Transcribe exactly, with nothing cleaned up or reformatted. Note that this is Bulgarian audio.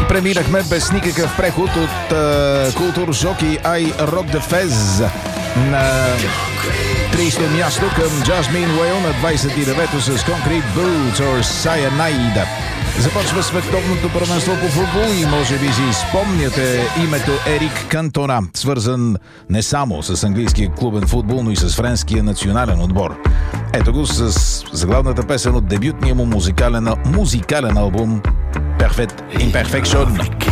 преминахме без никакъв преход от uh, Култур Шок и I Rock the Fez на тридесето място към Jasmine Whale на двадесет и девето с Concrete Boots or Cyanide. Започва световното първенство по футбол и може би си спомняте името Ерик Кантона, свързан не само с английския клубен футбол, но и с френския национален отбор. Ето го с заглавната песен от дебютния му музикален, музикален албум Perfect Imperfection.